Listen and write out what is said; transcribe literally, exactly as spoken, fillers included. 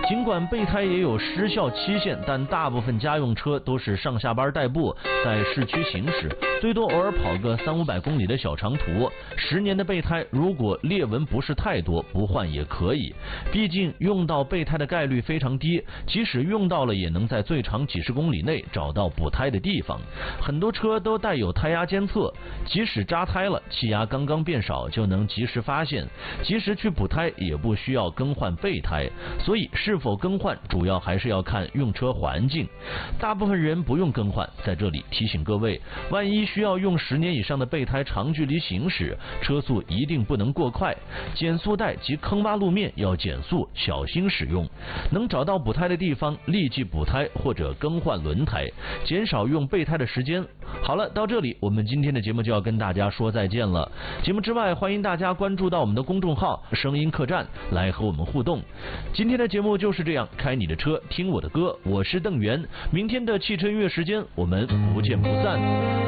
尽管备胎也有失效期限，但大部分家用车都是上下班代步，在市区行驶，最多偶尔跑个三五百公里的小长途。十年的备胎如果裂纹不是太多，不换也可以。毕竟用到备胎的概率非常低，即使用到了，也能在最长几十公里内找到补胎的地方。很多车都带有胎压监测，即使扎胎了，气压刚刚变少，就能及时发现，及时去补胎，也不需要更换备胎。所以是否更换，主要还是要看用车环境。大部分人不用更换，在这里提醒各位，万一需要用十年以上的备胎长距离行驶，车速一定不能过快，减速带及坑洼路面要减速，小心使用。能找到补胎的地方，立即补胎或者更换轮胎，减少用备胎的时间。好了，到这里我们今天的节目就要跟大家说再见了。节目之外，欢迎大家关注到我们的公众号声音客栈来和我们互动。今天的节目就是这样，开你的车听我的歌，我是邓源。明天的汽车音乐时间，我们不见不散。